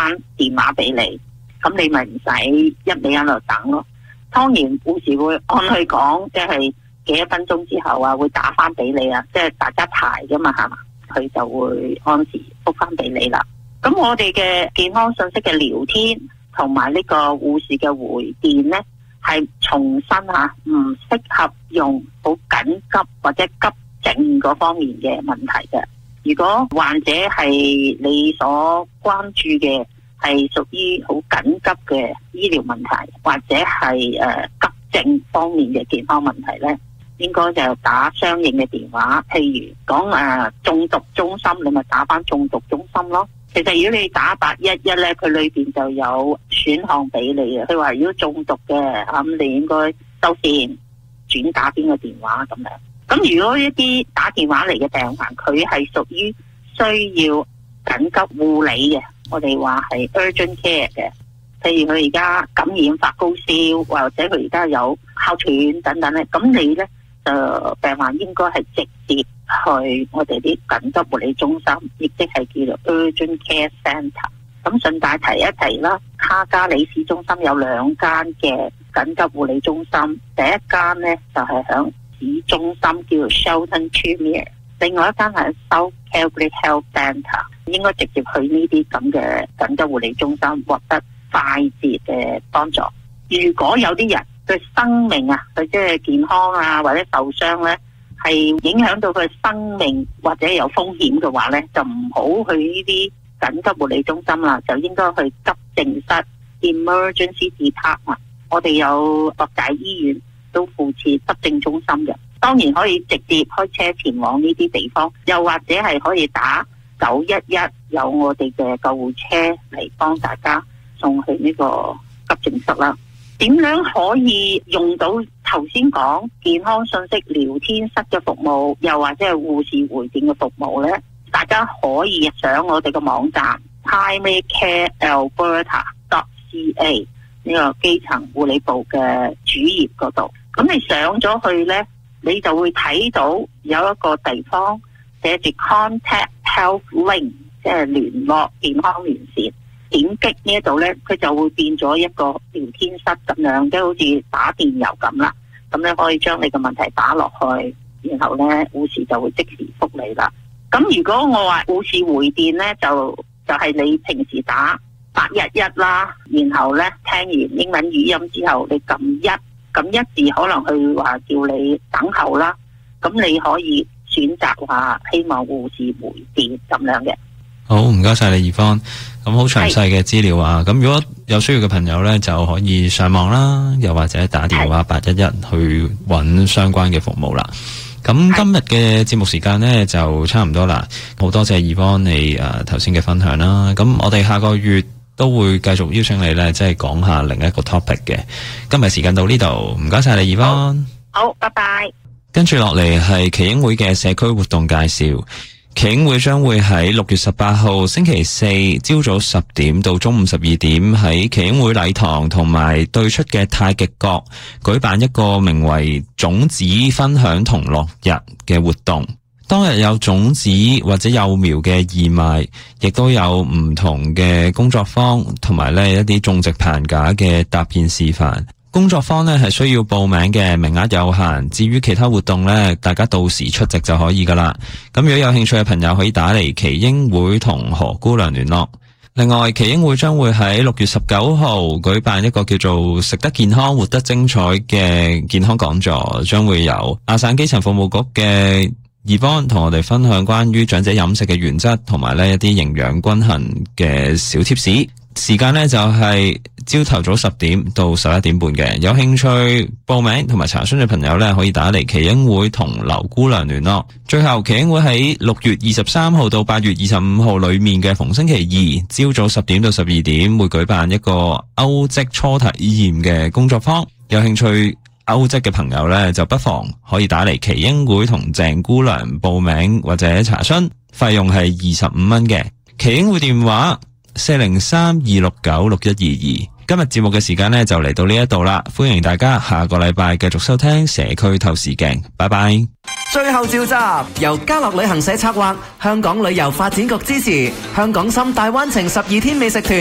翻電話俾你，咁你咪唔使一味喺度等咯。當然護士會按佢講，即係幾多分鐘之後啊，會打翻俾你啊，即係大家排噶嘛，係嘛，佢就會按時覆翻俾你啦。咁我哋嘅健康信息嘅聊天同埋呢個護士嘅回電呢，係重新唔適合用好緊急或者急症嗰方面嘅問題嘅。如果患者係你所關注嘅係屬於好緊急嘅醫療問題，或者係急症方面嘅健康問題呢，應該就打相應嘅電話。譬如講中毒中心，你咪打翻中毒中心咯。其實如果你打811呢，佢裏邊就有選項俾你嘅。佢話如果中毒嘅，咁你應該收線轉打邊個電話咁樣。咁如果一啲打電話嚟嘅病患，佢係屬於需要緊急護理嘅，我哋話係 urgent care 嘅。譬如佢而家感染發高燒，或者佢而家有哮喘等等咧，咁你咧就病患應該係直接去我哋啲緊急護理中心，亦即係叫做 urgent care centre。咁順帶提一提啦，卡加里市中心有2間嘅緊急護理中心，第一間咧就係響市中心叫做 Shelton Premier， 另外一間係 South Calgary Health Centre， 應該直接去呢啲咁嘅緊急護理中心獲得快捷嘅幫助。如果有啲人對生命佢即係健康或者受傷咧，係影響到佢生命或者有風險嘅話咧，就唔好去呢啲緊急護理中心啦，就應該去急症室 Emergency Department。我哋有各大醫院都附設急症中心嘅，當然可以直接開車前往呢啲地方，又或者係可以打911，有我哋嘅救護車嚟幫大家送去呢個急症室啦。點樣可以用到頭先講健康信息聊天室嘅服務，又或者係護士回電嘅服務呢？大家可以上我哋嘅網站 primarycarealberta.ca 呢個基層護理部嘅主頁嗰度。咁你上咗去呢，你就會睇到有一個地方寫住 Contact Health Link， 即係聯絡健康連線。點擊呢一度呢，佢就會變咗一個聊天室咁樣，即係好似打電郵咁啦。咁你可以將你嘅問題打落去，然後呢護士就會即時覆你啦。咁如果我話護士回電呢，就係你平時打811啦，然後呢聽完英文語音之後，你撳1，咁1字可能佢話叫你等候啦。咁你可以選擇話希望護士回電咁樣嘅。 好，唔該晒你Yvonne，咁好詳細嘅資料啊！咁如果有需要嘅朋友呢，就可以上網啦，又或者打電話811去揾相關嘅服務啦。咁今日嘅節目時間呢，就差唔多啦，好多謝Yvonne你頭先嘅分享啦。咁我哋下個月都會繼續邀請你呢，即係講下另一個 topic 嘅。今日時間到呢度，唔該晒你Yvonne。 好，拜拜。跟住落嚟係耆英會嘅社區活動介紹。耆英會將會喺6月18號星期四朝早10點到中午12點喺耆英會禮堂同埋對出嘅太極閣舉辦一個名為種子分享同樂日嘅活動。當日有種子或者幼苗嘅義賣，亦都有唔同嘅工作坊同埋一啲種植棚架嘅搭建示範。工作坊係需要報名嘅，名額有限。至於其他活動大家到時出席就可以噶啦。咁如果有興趣嘅朋友可以打嚟耆英會同何姑娘聯絡。另外，耆英會將會喺6月19號舉辦一個叫做食得健康活得精彩嘅健康講座，將會由亞省基層服務局嘅Yvonne同我哋分享關於長者飲食嘅原則同埋一啲營養均衡嘅小貼士。時間就係朝頭早10點到11點半嘅。有興趣報名同埋查詢嘅朋友可以打嚟耆英會同劉姑娘聯絡。最後，耆英會喺6月23號到8月25號裏面嘅逢星期二朝早10點到12點會舉辦一個歐職初體驗嘅工作坊。有興趣歐職嘅朋友就不妨可以打嚟耆英會同鄭姑娘報名或者查詢，費用係25蚊嘅。耆英會電話403-269-6122。今日節目嘅時間就嚟到呢一度啦，歡迎大家下個禮拜繼續收聽社區透視鏡，拜拜。 最後召集由家樂旅行社策劃，香港旅遊發展局支持，香港心大灣情12天美食團